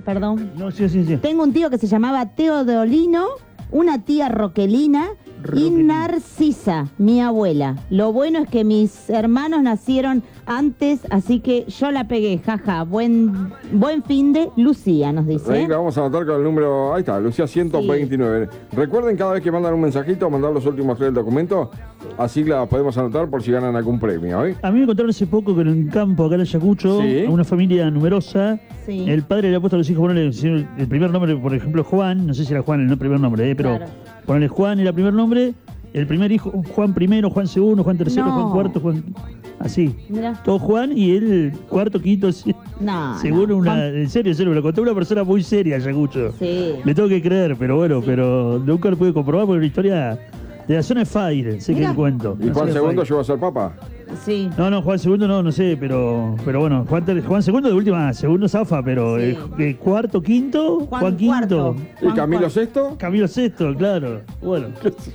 Perdón. No, sí. Tengo un tío que se llamaba Teodolino, una tía Roquelina y Narcisa, mi abuela. Lo bueno es que mis hermanos nacieron antes, así que yo la pegué, jaja. Buen fin de Lucía, nos dice. Venga, vamos a anotar con el número, ahí está, Lucía 129. Sí. Recuerden cada vez que mandan un mensajito, mandar los últimos 3 del documento, así la podemos anotar por si ganan algún premio, ¿eh? A mí me contaron hace poco que en un campo acá en Ayacucho, sí, a una familia numerosa, sí, el padre le ha puesto a los hijos, ponerle el primer nombre, por ejemplo, Juan, no sé si era Juan el primer nombre, pero claro, ponerle Juan era el primer nombre, el primer hijo, Juan primero, Juan segundo, Juan tercero, Juan cuarto, Juan... Así. Mirá. Todo Juan y él cuarto, quinto, seguro en serio, me lo contó una persona muy seria, Ayacucho. Sí. Le tengo que creer, pero bueno, pero nunca lo pude comprobar porque la historia de la zona de Fire, sé que el cuento. ¿Y Juan segundo llegó a ser papa? Sí. No, Juan segundo no sé, pero bueno, Juan segundo de última, segundo zafa, pero sí, cuarto, quinto, Juan quinto. ¿Y Camilo sexto? Camilo sexto, claro. Bueno.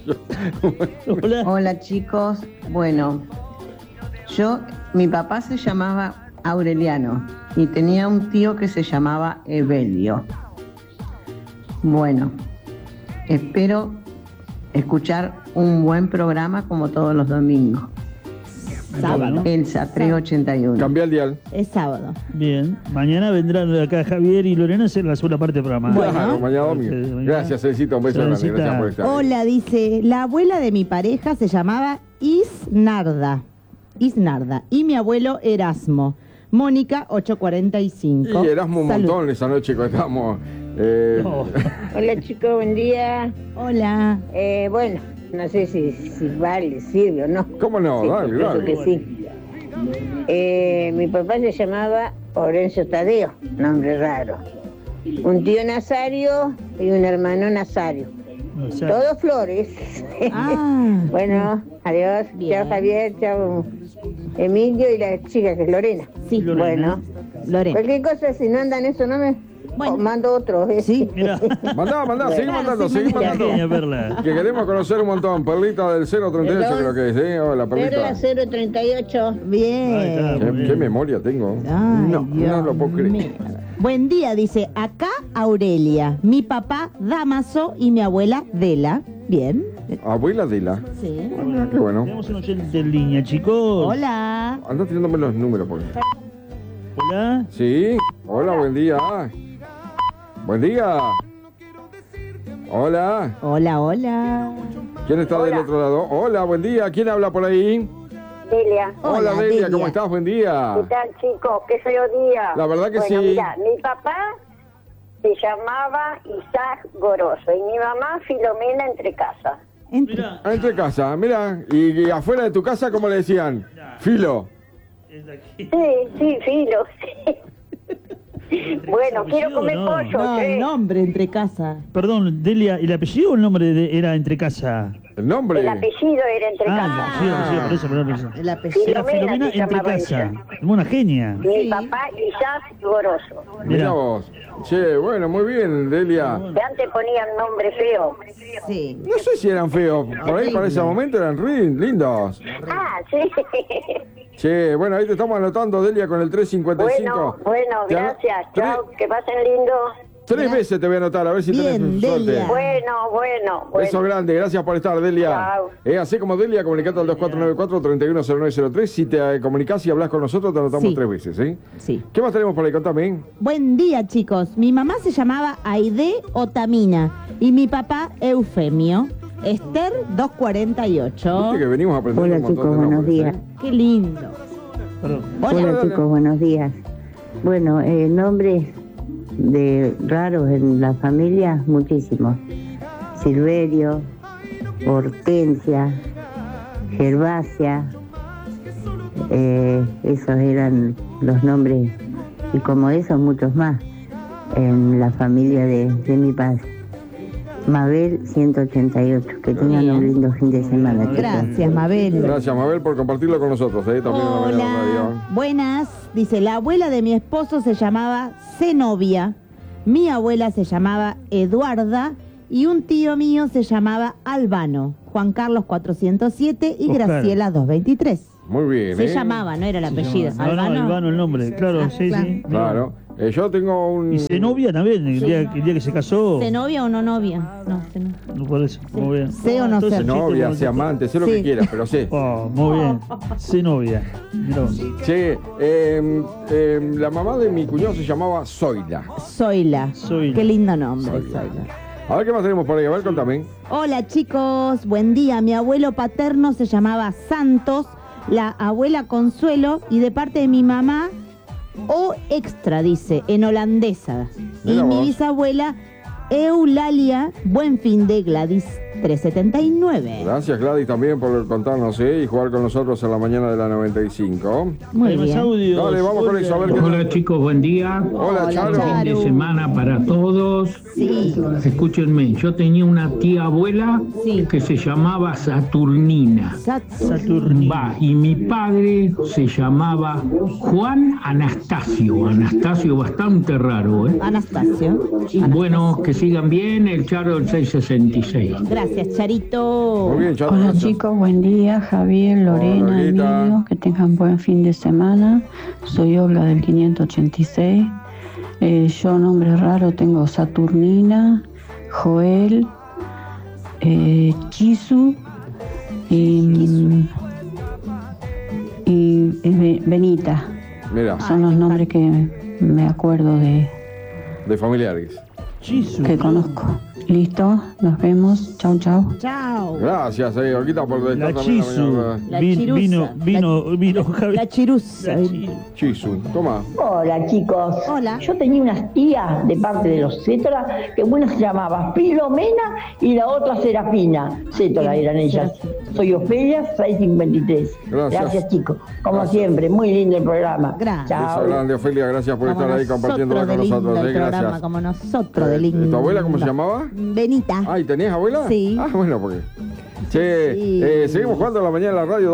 Hola chicos, bueno, mi papá se llamaba Aureliano y tenía un tío que se llamaba Evelio. Bueno, espero escuchar un buen programa como todos los domingos. Sábado. Elsa 381. Cambia el dial. Es sábado. Bien. Mañana vendrán acá Javier y Lorena a hacer la segunda parte del programa. Claro, mañana domingo. Gracias, Cecita. Un beso grande. Gracias por estar. Hola, dice, la abuela de mi pareja se llamaba Isnarda. Y mi abuelo Erasmo. Mónica 845. Y Erasmo un montón esa noche cuando estábamos. Hola chicos, buen día. Hola. Bueno, no sé si vale, sirve o no. ¿Cómo no? Sí, Dale. Que sí. Mi papá se llamaba Orencio Tadeo, nombre raro. Un tío Nazario y un hermano Nazario. Todos flores. Bueno, adiós. Bien. Chao Javier, chao Emilio y la chica que es Lorena. Sí, Lorena. Lorena. Cualquier cosa, si no andan eso, no me... Bueno. Mando otro. Sí. Mandá, seguí mandando. Que queremos conocer un montón. Perlita del 038 creo que es, ¿eh? Hola, Perlita. Perla 038. Bien. ¿Qué memoria tengo? Ay, no lo puedo creer. Buen día, dice, acá Aurelia, mi papá Damaso y mi abuela Dela. Bien. ¿Abuela Dela? Sí. Qué bueno. Tenemos un oyente en línea, chicos. Hola. Anda tirándome los números, por favor. Hola. Sí. Hola, buen día. Buen día. Hola. Hola. ¿Quién está del otro lado? Hola, buen día. ¿Quién habla por ahí? Delia. Hola, Delia. ¿Cómo estás? Buen día. ¿Qué tal, chicos? Qué feo día. La verdad que sí. Mira, mi papá se llamaba Isaac Goroso y mi mamá Filomena Entrecasa. Entre casa, mira. Y afuera de tu casa, ¿cómo le decían? Filo. Sí, Filo, sí. Bueno, quiero comer pollo. No, el nombre entre casa. Perdón, Delia, ¿el apellido o el nombre era entre casa? ¿El nombre? El apellido era entre casa. Por eso. El apellido. Era Filomena entre casa. Una genia. Mi papá Isaac Goroso. Mirá vos. Che, bueno, muy bien, Delia. Que antes ponían nombre feo. Sí. No sé si eran feos. Por ahí, para ese momento, eran lindos. Sí. Che, bueno, ahí te estamos anotando, Delia, con el 355. Bueno, gracias. Chao, que pasen lindo. 3 veces te voy a anotar, a ver si tenés suerte. Bueno. Beso grande, gracias por estar, Delia. Chao. Así como Delia, comunicate al 2494-310903. Si te comunicás y hablas con nosotros, te anotamos 3 veces, ¿sí? Sí. ¿Qué más tenemos por ahí? Contame. Buen día, chicos. Mi mamá se llamaba Aide Otamina y mi papá Eufemio. Esther 248. Viste que venimos a aprender un montón chicos, de buenos nombres, días. Qué lindo. Hola chicos, buenos días. Bueno, nombres de raros en la familia, muchísimos. Silverio, Hortensia, Gervasia, esos eran los nombres, y como esos muchos más en la familia de mi padre. Mabel 188, que tengan un lindo fin de semana. Gracias, Mabel. Gracias, Mabel, por compartirlo con nosotros. También Hola, buenas. Dice, la abuela de mi esposo se llamaba Zenobia, mi abuela se llamaba Eduarda y un tío mío se llamaba Albano, Juan Carlos 407 y Oscar. Graciela 223. Muy bien. Se llamaba, no era el apellido. No, Albano el nombre, claro, sí. Claro. Yo tengo un... ¿Y Zenobia también? El día que se casó. ¿Zenobia o no novia? No, No por eso. Muy bien. ¿Sé o no sé? Novia, sea amante, sé lo que quieras, pero sé. Oh, muy bien. Zenobia. Mirá vos. Sí, la mamá de mi cuñado se llamaba Zoila. Zoila. Qué lindo nombre, Zoila. A ver qué más tenemos por ahí, a ver, contame. Hola chicos, buen día. Mi abuelo paterno se llamaba Santos, la abuela Consuelo y de parte de mi mamá, O extra, dice, en holandesa. Mira y mi vos. bisabuela Eulalia, buen fin de Gladys 379. Gracias, Gladys, también por contarnos y jugar con nosotros en la mañana de la 95. Muy Hay más bien. audios. Dale, vamos con eso, a ver qué tal. Hola chicos, buen día. Hola, Charo. Fin de semana para todos. Sí. Escúchenme, yo tenía una tía abuela Sí. que se llamaba Saturnina. Saturnino. Va, y mi padre se llamaba Juan Anastasio. Anastasio bastante raro, ¿eh? Anastasio. Bueno, que sigan bien, el Charo del 666. Gracias, Charito. Muy bien, Charo. Hola chicos, buen día, Javier, Lorena, Olguita. Emilio, que tengan buen fin de semana. Soy Olga del 586. Yo nombre raro tengo Saturnina, Joel, Chisu y Benita. Mira, Son los nombres que me acuerdo de de familiares. Chisu. que conozco. Listo, nos vemos. Chau, chau. Chao. Gracias, Olguita, por La estar también Chisu. en la mañana. La Vino, chirusa. vino, Javi. La chirusa. Chisu, toma. Hola chicos. Hola. Yo tenía unas tías de parte de los Cétola, que una se llamaba Filomena y la otra Serafina. Cétola eran ellas. Soy Ofelia, 653. Gracias. Chicos. Como Gracias. siempre, muy lindo el programa. Gracias. Beso Chao. grande, Ofelia, gracias por Como estar ahí compartiendo nosotros con de lindo nosotros. el programa, Gracias. como nosotros de lindo. ¿Tu abuela cómo se llamaba? Benita. Ay, ¿tenías abuela? Sí. Ah, bueno, porque... Che, Sí. seguimos jugando a la mañana en la radio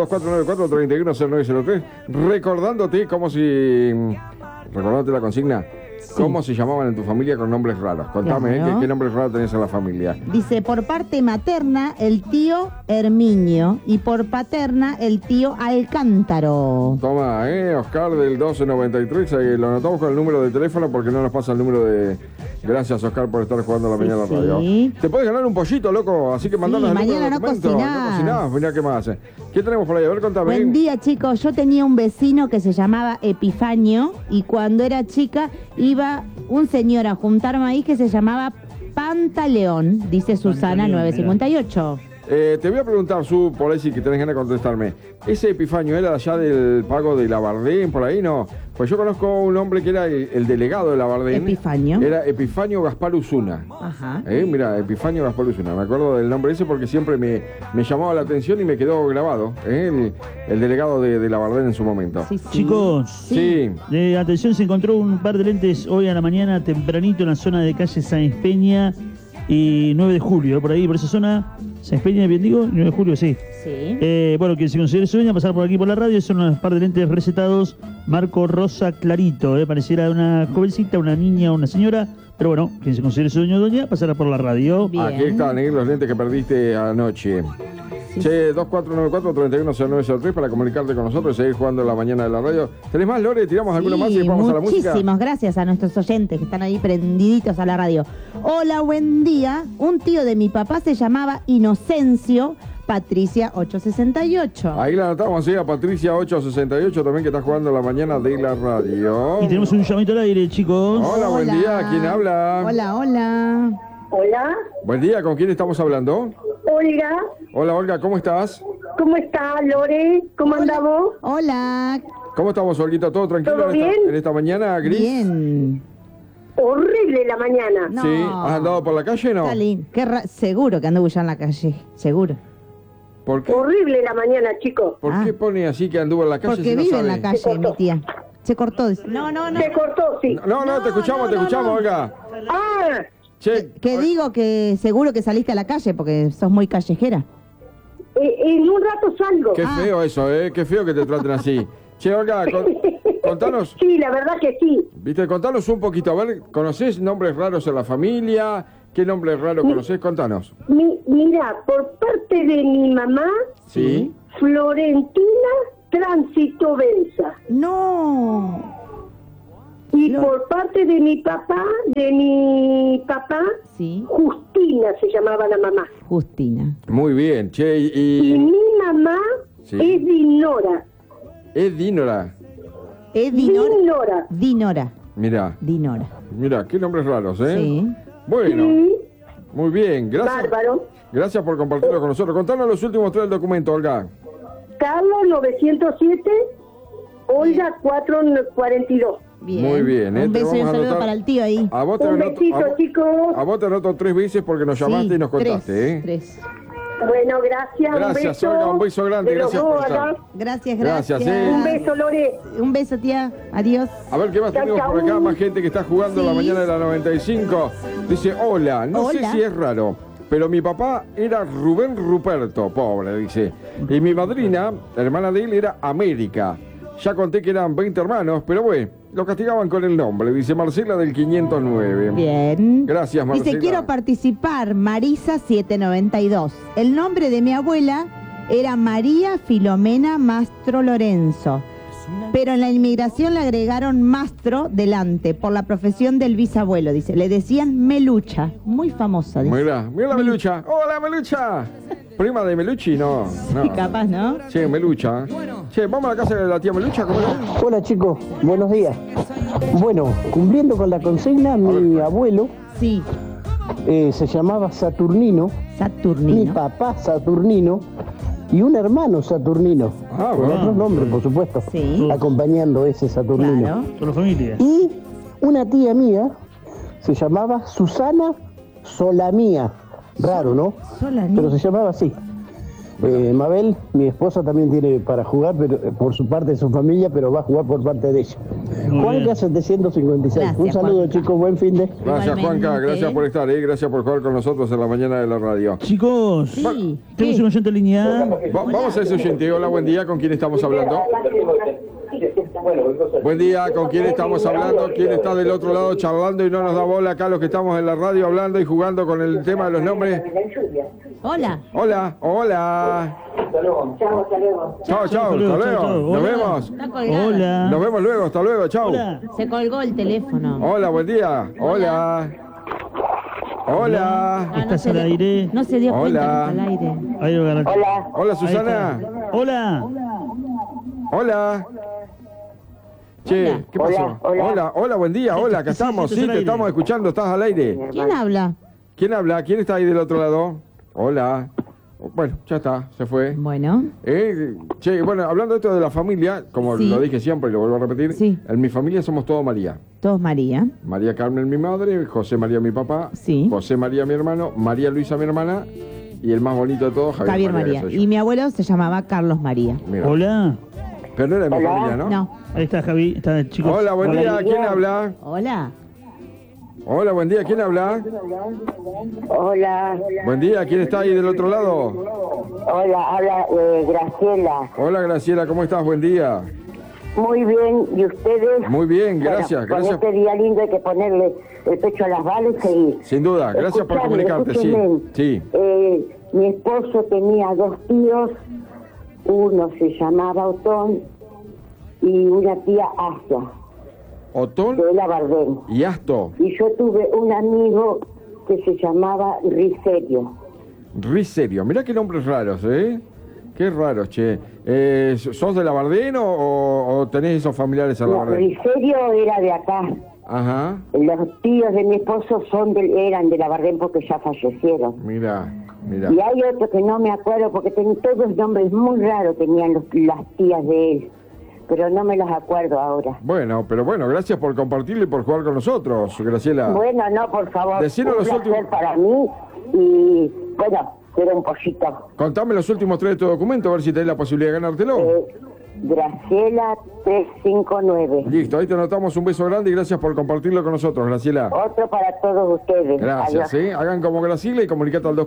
2494-310903. Recordándote como si... Recordándote la consigna. ¿Cómo se llamaban en tu familia con nombres raros? Contame, Claro. ¿qué nombres raros tenés en la familia? Dice, por parte materna, el tío Herminio y por paterna, el tío Alcántaro. Toma, Oscar del 1293, lo anotamos con el número de teléfono porque no nos pasa el número de... Gracias, Oscar, por estar jugando a la mañana en la radio. sí. Te puedes ganar un pollito, loco, así que mandanos el número mañana de no documento. cocinás. No cocinás, mirá qué más. ¿Qué tenemos por ahí? A ver, contame. Buen día, chicos. Yo tenía un vecino que se llamaba Epifanio y cuando era chica iba un señor a juntar maíz que se llamaba Pantaleón, dice Susana Pantaleón, 958. Te voy a preguntar, Su, por ahí si que tenés ganas de contestarme. ¿Ese Epifanio era allá del pago de Labardén, por ahí no? Pues yo conozco un hombre que era el delegado de Labardén. Epifanio. Era Epifanio Gaspar Usuna. Ajá. Mira, Epifanio Gaspar Usuna. Me acuerdo del nombre ese porque siempre me llamaba la atención y me quedó grabado. El delegado de Labardén en su momento. Sí, sí. Chicos, Sí. atención, se encontró un par de lentes hoy a la mañana, tempranito, en la zona de calle Sáenz Peña y 9 de julio, por ahí, por esa zona. Sáenz Peña, bien digo, 9 de julio, sí. Sí. Bueno, quien se considere su dueña, pasar por aquí por la radio, son unos par de lentes recetados, marco rosa clarito, pareciera una jovencita, una niña, una señora, pero bueno, quien se considere su dueño o doña, pasará por la radio. Bien. Aquí están, los lentes que perdiste anoche. Che, 2494-310903 para comunicarte con nosotros y seguir jugando en la mañana de la radio. ¿Tenés más, Lore? ¿Tiramos alguno más y después vamos a la música? Muchísimas gracias a nuestros oyentes que están ahí prendiditos a la radio. Hola, buen día. Un tío de mi papá se llamaba Inocencio, Patricia 868. Ahí la anotamos, a Patricia 868 también que está jugando en la mañana de la radio. Y tenemos un llamito al aire, chicos. Hola, buen día. ¿Quién habla? Hola, hola. Hola, Buen día, ¿con quién estamos hablando? Olga. Hola, Olga, ¿cómo estás? ¿Cómo está, Lore? ¿Cómo andamos? Hola. ¿Cómo estamos, Olguita? ¿Todo tranquilo ¿Todo en esta, bien? en esta mañana, Gris? Bien. Horrible la mañana. No. ¿Sí? ¿Has andado por la calle o no? Está lindo. Seguro que anduvo ya en la calle. Seguro. ¿Por qué? Horrible la mañana, chicos. ¿Por qué pone así que anduvo en la calle Porque si no vive en sabe? la calle, Se cortó. mi tía. Se cortó. Dice. No. Se cortó, sí. No, te escuchamos, Olga. Ah, Che, Que digo que seguro que saliste a la calle porque sos muy callejera. en un rato salgo. qué feo eso, Qué feo que te traten así. Che, Olga, contanos, Sí, la verdad que sí. viste, contanos un poquito, a ver, ¿conocés nombres raros en la familia? ¿Qué nombres raros conocés? Contanos. Mira, por parte de mi mamá, Sí. Florentina Tránsito Benza. No. Y por parte de mi papá, Sí. Justina se llamaba la mamá. Justina. Muy bien, che, Y mi mamá Sí. es Dinora. Es Dinora. Dinora. Dinora. Mira, Dinora. mira, qué nombres raros, ¿eh? Sí. Bueno, Sí, muy bien, gracias. bárbaro. Gracias por compartirlo con nosotros. Contanos los últimos 3 del documento, Olga. Carlos 907, Olga 442. Bien. Muy bien, Un te beso y un vamos a saludo anotar. para el tío ahí. A vos te Un anoto, besito, chicos. a vos te anoto 3 veces porque nos llamaste Sí, y nos contaste, ¿eh? 3. Bueno, gracias. Gracias, un beso. Olga, un beso grande, De los gracias por dos, estar. ¿no? Gracias, Gracias, gracias. Un beso, Lore. Un beso, tía. Adiós. A ver qué más Chau, tenemos por chau. acá, más gente que está jugando en la Sí. mañana de la 95. Dice, hola, no sé Hola. si es raro, pero mi papá era Rubén Ruperto, pobre, dice. Y mi madrina, la hermana de él, era América. Ya conté que eran 20 hermanos, pero bueno, lo castigaban con el nombre, dice Marcela del 509. Bien. Gracias, Marcela. Dice, quiero participar, Marisa 792. El nombre de mi abuela era María Filomena Mastro Lorenzo, pero en la inmigración le agregaron Mastro delante por la profesión del bisabuelo, dice. Le decían Melucha, muy famosa, dice. Mira, mira la Melucha. ¡Hola, Melucha! Prima de Meluchi, no. Sí, capaz, ¿no? Che, Melucha. Che, vamos a la casa de la tía Melucha, ¿cómo es? Hola chicos, buenos días. Bueno, cumpliendo con la consigna, mi abuelo Sí, se llamaba Saturnino, mi Saturnino. papá Saturnino y un hermano Saturnino, Ah, con bueno. otros nombres por supuesto, Sí. acompañando ese Saturnino. Claro. Con la familia. Y una tía mía se llamaba Susana Solamía, raro, ¿no? Solamía. Pero se llamaba así. Mabel, mi esposa, también tiene para jugar, pero por su parte de su familia, pero va a jugar por parte de ella. Muy Juanca bien. 756. Gracias, Un saludo, Juanca. chicos, buen fin de. Gracias, Igualmente. Juanca. Gracias por estar, gracias por jugar con nosotros en la mañana de la radio. Chicos, Sí. tenemos ¿Qué? un oyente en línea. Vamos a ese oyente. Hola, buen día. ¿Con quién estamos hablando? Buen día. ¿Con quién estamos hablando? ¿Quién está del otro lado charlando y no nos da bola acá los que estamos en la radio hablando y jugando con el tema de los nombres? Hola. Hola, hola. Chao, chao. Hasta luego. Nos Hola. vemos. Está colgada. Hola. Nos vemos luego. Hasta luego. Chao. Hola. Se colgó el teléfono. Hola, buen día. Hola. Hola. Ah, Estás al aire. No se dio cuenta Hola. que está al aire. Ahí lo ganaste. Hola, Susana. Hola. Hola. Che, ¿qué pasó? Hola, buen día. Hola, acá estamos. Sí, te estamos escuchando. Estás al aire. ¿Quién habla? ¿Quién habla? ¿Quién está ahí del otro lado? Hola. Bueno, ya está, se fue. Bueno. Che, bueno, hablando de esto de la familia, como Sí. lo dije siempre y lo vuelvo a repetir, Sí. en mi familia somos todos María. Todos María. María Carmen, mi madre, José María, mi papá, Sí. José María, mi hermano, María Luisa, mi hermana, y el más bonito de todos, Javier María. que soy yo. Y mi abuelo se llamaba Carlos María. Mira. Hola. Pero no era de mi familia, ¿no? No. Ahí está Javi. Está el chico. Hola, buen día. ¿Quién habla? Hola. Hola, buen día. ¿Quién habla? Hola, Buen día. ¿Quién está ahí del otro lado? hola, habla Graciela. Hola, Graciela. ¿Cómo estás? Buen día. Muy bien, ¿y ustedes? Muy bien, gracias. Bueno, Gracias. con este día lindo hay que ponerle el pecho a las balas y seguir. Sin duda. Gracias por Escuchame, comunicarte. Sí. escúcheme. Sí. Mi esposo tenía 2 tíos, uno se llamaba Otón y una tía Asia, Otón de la Bardén. y Asto. Y yo tuve un amigo que se llamaba Riserio. Riserio. Mirá qué nombres raros, ¿eh? Qué raros, che. ¿Sos de la Bardén o tenés esos familiares en la No, Bardén? Riserio era de acá. Ajá. Los tíos de mi esposo eran de la Bardén porque ya fallecieron. Mira. Y hay otro que no me acuerdo porque todos nombres muy raros tenían las tías de él. Pero no me los acuerdo ahora. Bueno, pero bueno, gracias por compartirlo y por jugar con nosotros, Graciela. Bueno, no, por favor. Decinos un los placer últimos- para mí y, bueno, era un pollito. Contame los últimos 3 de tu documento, a ver si tenés la posibilidad de ganártelo. Graciela 359. Listo, ahí te anotamos. Un beso grande y gracias por compartirlo con nosotros, Graciela. Otro para todos ustedes. Gracias, Adiós. Hagan como Graciela y comunicate al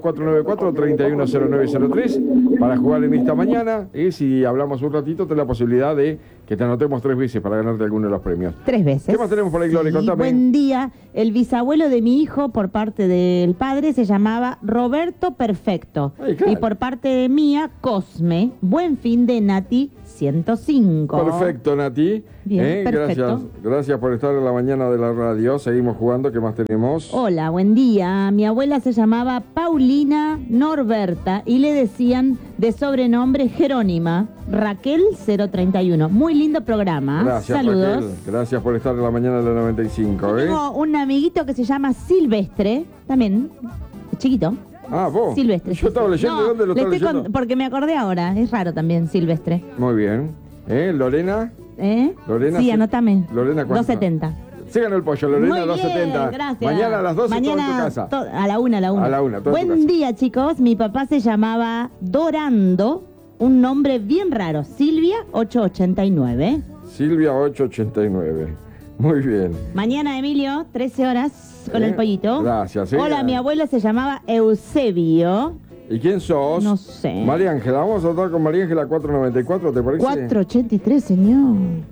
2494-310903 para jugar en esta mañana. Y si hablamos un ratito, tenés la posibilidad de que te anotemos 3 veces para ganarte alguno de los premios. 3 veces. ¿Qué más tenemos por ahí, Gloria? Sí, Contame. buen día. El bisabuelo de mi hijo, por parte del padre, se llamaba Roberto Perfecto. Ay, claro. Y por parte de mía, Cosme. Buen fin de Nati 105. Perfecto, Nati. Bien, perfecto. Gracias por estar en la mañana de la radio. Seguimos jugando. ¿Qué más tenemos? Hola, buen día. Mi abuela se llamaba Paulina Norberta y le decían de sobrenombre Jerónima. Raquel 031. Muy lindo programa. Gracias, Saludos. Raquel. Gracias por estar en la mañana de la 95. Tengo un amiguito que se llama Silvestre, también, chiquito. Ah, vos. Silvestre. Yo estaba leyendo. ¿De dónde lo le estaba estoy leyendo? porque me acordé ahora, es raro también, Silvestre. Muy bien. ¿Lorena? Lorena, Sí, anótame. Lorena, ¿cuánto? 270. Sigan el pollo, Lorena, Muy bien, 270. gracias. Mañana a las 12 Mañana todo en tu casa. a la 1, a la 1. A la 1, todo en tu Buen casa. día, chicos. Mi papá se llamaba Dorando, un nombre bien raro. Silvia 889. Silvia 889. Muy bien. Mañana, Emilio, 13 horas con el pollito. Gracias. Hola, mi abuelo se llamaba Eusebio. ¿Y quién sos? No sé. María Ángela. Vamos a tratar con María Ángela 494, ¿te parece? 483, señor.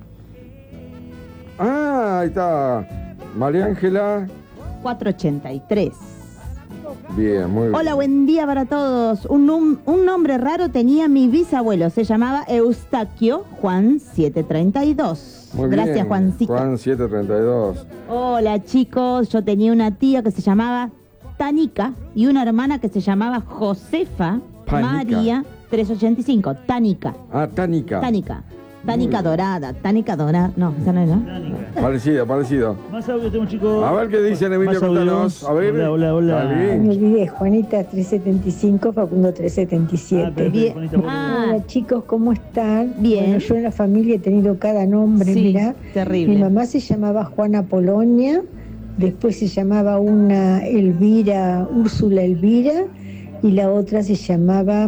Ah, ahí está. María Ángela. 483. Bien, muy bien. Hola, buen día para todos. Un nombre raro tenía mi bisabuelo. Se llamaba Eustaquio Juan 732. Muy Gracias, bien. Juancito. Juan 732. Hola, chicos. Yo tenía una tía que se llamaba Tanica y una hermana que se llamaba Josefa Panica. María 385. Tanica. Ah, Tánica. Tánica. Tánica dorada. Tánica dorada. No, esa no es, ¿no? Parecido. Más audio tenemos, chicos. A ver qué dicen, Emilio, Más audios. contanos. A ver. Hola. Dale. Me olvidé, Juanita 375, Facundo 377. Bien. Juanita, Hola chicos, ¿cómo están? Bien. Bueno, yo en la familia he tenido cada nombre, Sí, mirá. terrible. Mi mamá se llamaba Juana Polonia, después se llamaba una Elvira, Úrsula Elvira, y la otra se llamaba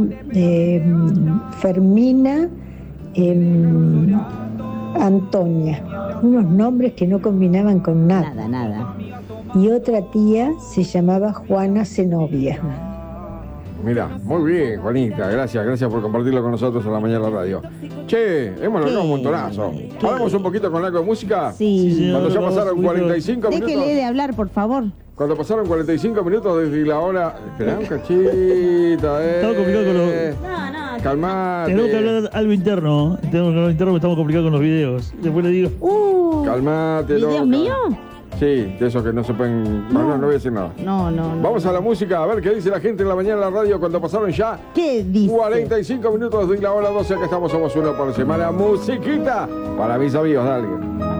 Fermina Antonia. Unos nombres que no combinaban con nada. Nada. Y otra tía se llamaba Juana Zenobia. Mira, muy bien, Juanita. Gracias por compartirlo con nosotros en la mañana de la radio. Che, hemos logrado un montonazo. ¿Hablamos un poquito con algo de música? Sí. Cuando ya pasaron 45 minutos. Déjele de hablar, por favor. Cuando pasaron 45 minutos desde la hora. Esperá un cachito, Estamos complicados con los... Calmate. Tenemos que hablar algo interno. Tenemos que hablar algo interno porque estamos complicados con los videos. Después le digo. Calmate, ¿Videos loca. míos? Sí, de esos que no se pueden... No voy a decir nada. No. Vamos a la música, a ver qué dice la gente en la mañana en la radio cuando pasaron ya ¿Qué dice? 45 minutos desde la hora 12. Acá estamos, somos uno por semana. Musiquita para mis amigos, dale.